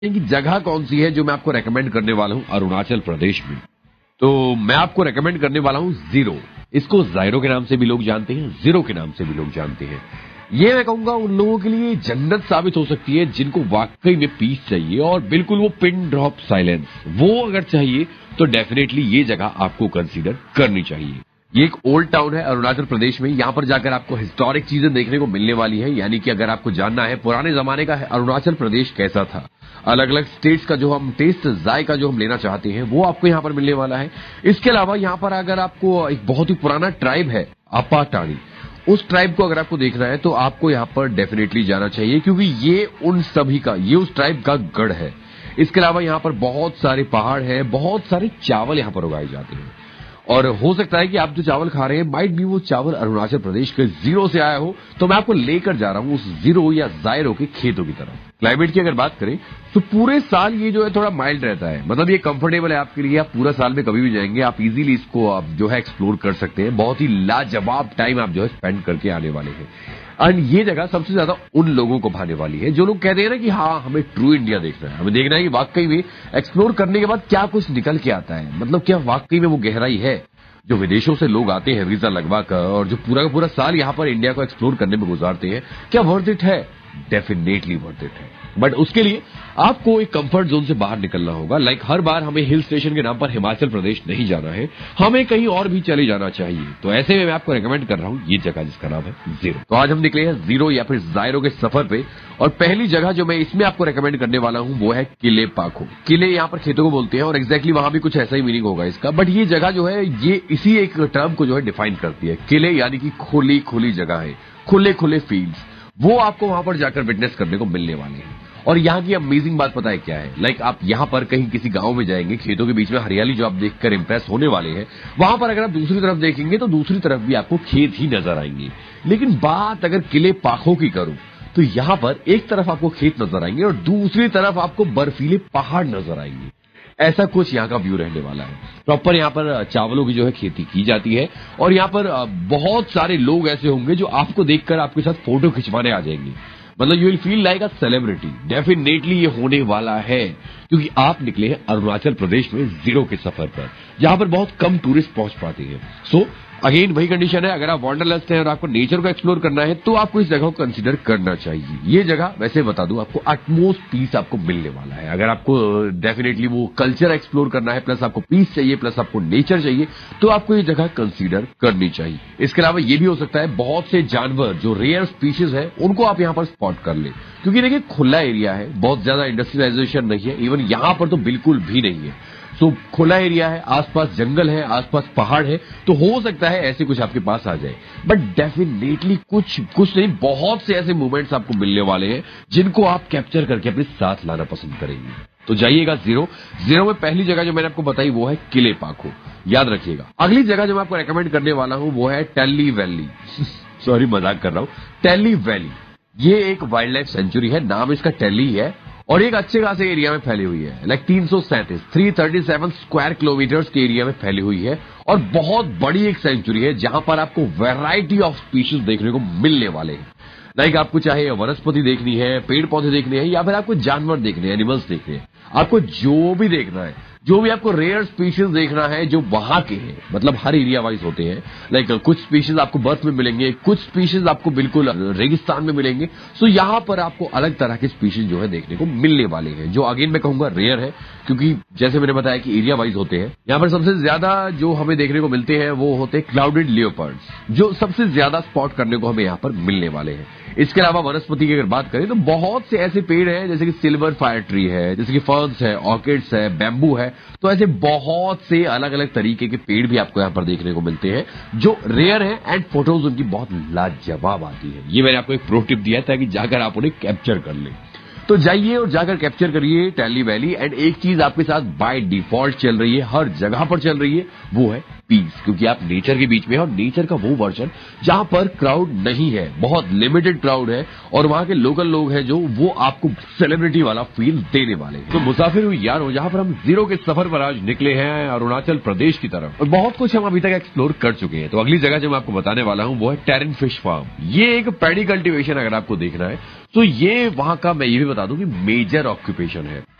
कि जगह कौन सी है जो मैं आपको रेकमेंड करने वाला हूं अरुणाचल प्रदेश में। तो मैं आपको रेकमेंड करने वाला हूं जीरो। इसको जायरो के नाम से भी लोग जानते हैं, जीरो के नाम से भी लोग जानते हैं। ये मैं कहूंगा उन लोगों के लिए जन्नत साबित हो सकती है जिनको वाकई में पीस चाहिए और बिल्कुल वो पिन ड्रॉप साइलेंस वो अगर चाहिए तो डेफिनेटली ये जगह आपको कंसीडर करनी चाहिए। ये एक ओल्ड टाउन है अरुणाचल प्रदेश में। यहाँ पर जाकर आपको हिस्टोरिक चीजें देखने को मिलने वाली है, यानी कि अगर आपको जानना है पुराने जमाने का अरुणाचल प्रदेश कैसा था, अलग अलग स्टेट्स का जो हम टेस्ट जायका जो हम लेना चाहते हैं वो आपको यहाँ पर मिलने वाला है। इसके अलावा यहाँ पर अगर आपको एक बहुत ही पुराना ट्राइब है अपा टाणी, उस ट्राइब को अगर आपको देखना है तो आपको यहाँ पर डेफिनेटली जाना चाहिए, क्योंकि ये उन सभी का, ये उस ट्राइब का गढ़ है। इसके अलावा यहाँ पर बहुत सारे पहाड़ है, बहुत सारे चावल यहाँ पर उगाए जाते हैं और हो सकता है कि आप जो चावल खा रहे हैं माइट भी वो चावल अरुणाचल प्रदेश के जीरो से आया हो। तो मैं आपको लेकर जा रहा हूं उस जीरो या जायरो के खेतों की तरफ। क्लाइमेट की अगर बात करें तो पूरे साल ये जो है थोड़ा माइल्ड रहता है, मतलब ये कंफर्टेबल है आपके लिए। आप पूरा साल में कभी भी जाएंगे, आप इजीली इसको आप जो है एक्सप्लोर कर सकते हैं। बहुत ही लाजवाब टाइम आप जो है स्पेंड करके आने वाले हैं। एंड ये जगह सबसे ज्यादा उन लोगों को भाने वाली है जो लोग कहते हैं ना कि हाँ हमें ट्रू इंडिया देखना है, हमें देखना है कि वाकई में एक्सप्लोर करने के बाद क्या कुछ निकल के आता है, मतलब क्या वाकई में वो गहराई है। जो विदेशों से लोग आते हैं वीजा लगवा कर और जो पूरा का पूरा साल यहाँ पर इंडिया को एक्सप्लोर करने में गुजारते हैं, क्या वर्थ इट है? डेफिनेटली वर्थ इट है। बट उसके लिए आपको एक कंफर्ट जोन से बाहर निकलना होगा। लाइक हर बार हमें हिल स्टेशन के नाम पर हिमाचल प्रदेश नहीं जाना है, हमें कहीं और भी चले जाना चाहिए। तो ऐसे में मैं आपको रेकमेंड कर रहा हूं ये जगह जिसका नाम है जीरो। तो आज हम निकले हैं जीरो या फिर जायरो के सफर पे और पहली जगह जो मैं इसमें आपको रेकमेंड करने वाला हूं वो है किले पाखो। किले यहाँ पर खेतों को बोलते हैं और एग्जैक्टली वहां भी कुछ ऐसा ही मीनिंग होगा इसका। बट ये जगह जो है ये इसी एक टर्म को जो है डिफाइन करती है। किले यानी कि खुली खुली जगह है, खुले खुले फील्ड्स, वो आपको वहां पर जाकर विटनेस करने को मिलने वाले हैं। और यहाँ की अमेजिंग बात पता है क्या है? लाइक आप यहाँ पर कहीं किसी गांव में जाएंगे, खेतों के बीच में हरियाली जो आप देखकर इंप्रेस होने वाले हैं, वहां पर अगर आप दूसरी तरफ देखेंगे तो दूसरी तरफ भी आपको खेत ही नजर आएंगे। लेकिन बात अगर किले पाखों की करूं तो यहाँ पर एक तरफ आपको खेत नजर आएंगे और दूसरी तरफ आपको बर्फीले पहाड़ नजर आएंगे। ऐसा कुछ यहाँ का व्यू रहने वाला है। प्रॉपर यहाँ पर चावलों की जो है खेती की जाती है और यहाँ पर बहुत सारे लोग ऐसे होंगे जो आपको देखकर आपके साथ फोटो खिंचवाने आ जाएंगे। मतलब you will feel like a celebrity. Definitely ये होने वाला है क्योंकि आप निकले हैं अरुणाचल प्रदेश में जीरो के सफर पर, जहां पर बहुत कम टूरिस्ट पहुंच पाते हैं। सो अगेन वही कंडीशन है, अगर आप वांडरलस्ट हैं और आपको नेचर को एक्सप्लोर करना है तो आपको इस जगह को कंसीडर करना चाहिए। ये जगह वैसे बता दूं आपको अटमोस्ट पीस आपको मिलने वाला है। अगर आपको डेफिनेटली वो कल्चर एक्सप्लोर करना है, प्लस आपको पीस चाहिए, प्लस आपको नेचर चाहिए, तो आपको ये जगह कंसीडर करनी चाहिए। इसके अलावा ये भी हो सकता है बहुत से जानवर जो रेयर स्पीशीज है उनको आप यहाँ पर स्पॉट कर ले, क्योंकि देखिए खुला एरिया है, बहुत ज्यादा इंडस्ट्रियलाइजेशन नहीं है, इवन यहाँ पर तो बिल्कुल भी नहीं है। तो खुला एरिया है, आसपास जंगल है, आसपास पहाड़ है, तो हो सकता है ऐसे कुछ आपके पास आ जाए। बट डेफिनेटली कुछ नहीं, बहुत से ऐसे मोमेंट्स आपको मिलने वाले हैं जिनको आप कैप्चर करके अपने साथ लाना पसंद करेंगे। तो जाइएगा जीरो में पहली जगह जो मैंने आपको बताई वो है किले पाखो, याद रखिएगा। अगली जगह जो मैं आपको रेकमेंड करने वाला हूं वो है टेली वैली। सॉरी मजाक कर रहा हूं। टेली वैली ये एक वाइल्ड लाइफ सेंचुरी है, नाम इसका टेली है और एक अच्छे खासे एरिया में फैली हुई है। लाइक 337 स्क्वायर किलोमीटर्स के एरिया में फैली हुई है और बहुत बड़ी एक सेंचुरी है जहां पर आपको वैरायटी ऑफ स्पीशीज देखने को मिलने वाले हैं। लाइक आपको चाहे वनस्पति देखनी है, पेड़ पौधे देखने हैं, या फिर आपको जानवर देखने हैं, एनिमल्स देखने हैं, आपको जो भी देखना है, जो भी आपको रेयर स्पीशीज देखना है जो वहां के हैं, मतलब हर एरिया वाइज होते हैं। लाइक कुछ स्पीशीज आपको बर्फ में मिलेंगे, कुछ स्पीशीज आपको बिल्कुल रेगिस्तान में मिलेंगे। सो यहाँ पर आपको अलग तरह के स्पीशीज जो है देखने को मिलने वाले हैं, जो अगेन मैं कहूंगा रेयर है, क्योंकि जैसे मैंने बताया कि एरिया वाइज होते हैं। यहाँ पर सबसे ज्यादा जो हमें देखने को मिलते हैं वो होते हैं क्लाउडेड लियोपर्ड्स, जो सबसे ज्यादा स्पॉट करने को हमें यहाँ पर मिलने वाले हैं। इसके अलावा वनस्पति की अगर बात करें तो बहुत से ऐसे पेड़ हैं, जैसे कि सिल्वर फायर ट्री है, जैसे कि फर्न्स है, ऑर्किड्स है, बैम्बू है। तो ऐसे बहुत से अलग अलग तरीके के पेड़ भी आपको यहाँ पर देखने को मिलते हैं जो रेयर है एंड फोटोज उनकी बहुत लाजवाब आती है। ये मैंने आपको एक प्रो टिप दिया है ताकि जाकर आप उन्हें कैप्चर कर लें। तो जाइए और जाकर कैप्चर करिए टेली वैली। एंड एक चीज आपके साथ बाय डिफॉल्ट चल रही है, हर जगह पर चल रही है, वो है पीस, क्योंकि आप नेचर के बीच में हैं और नेचर का वो वर्जन जहां पर क्राउड नहीं है, बहुत लिमिटेड क्राउड है और वहां के लोकल लोग हैं जो वो आपको सेलिब्रिटी वाला फील देने वाले हैं। तो मुसाफिर हुई यारो, जहां पर हम जीरो के सफर पर आज निकले हैं अरुणाचल प्रदेश की तरफ और बहुत कुछ हम अभी तक एक्सप्लोर कर चुके हैं। तो अगली जगह जो मैं आपको बताने वाला हूं वो है टेरन फिश फार्म। ये एक पैडी कल्टीवेशन अगर आपको देखना है तो ये वहां का, मैं ये भी बता दूं कि मेजर ऑक्यूपेशन है।